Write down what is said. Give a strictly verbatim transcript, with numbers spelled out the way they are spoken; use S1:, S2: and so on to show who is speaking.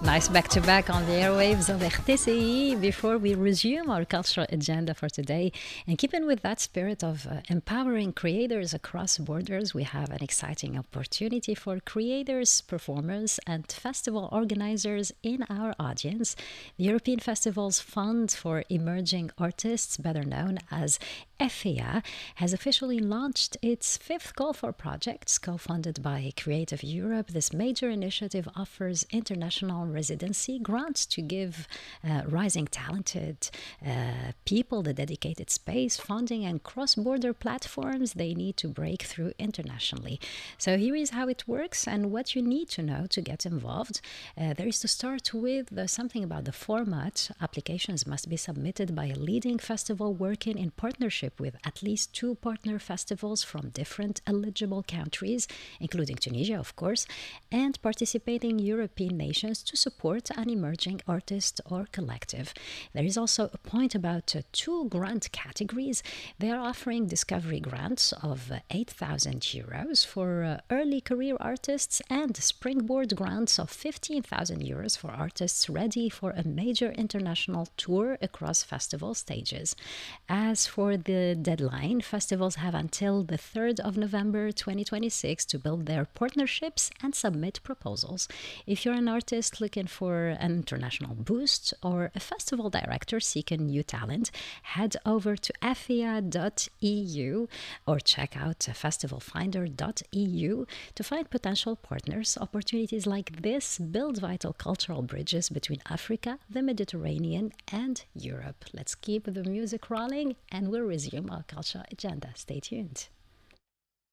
S1: Nice back-to-back on the airwaves of R T C I before we resume our cultural agenda for today. And keeping with that spirit of uh, empowering creators across borders, we have an exciting opportunity for creators, performers, and festival organizers in our audience. The European Festivals Fund for Emerging Artists, better known as E F E A, has officially launched its fifth call for projects. Co-funded by Creative Europe, this major initiative offers international residency grants to give uh, rising talented uh, people the dedicated space, funding, and cross-border platforms they need to break through internationally. So here is how it works and what you need to know to get involved. Uh, there is to start with uh, something about the format. Applications must be submitted by a leading festival working in partnership with at least two partner festivals from different eligible countries, including Tunisia, of course, and participating European nations to support an emerging artist or collective. There is also a point about uh, two grant categories. They are offering discovery grants of uh, eight thousand euros for uh, early career artists and springboard grants of fifteen thousand euros for artists ready for a major international tour across festival stages. As for the deadline, festivals have until the third of November twenty twenty-six to build their partnerships and submit proposals. If you're an artist looking for an international boost or a festival director seeking new talent, head over to F E A dot E U or check out festival finder dot E U to find potential partners. Opportunities like this build vital cultural bridges between Africa, the Mediterranean, and Europe. Let's keep the music rolling and we'll resume our cultural agenda. Stay tuned.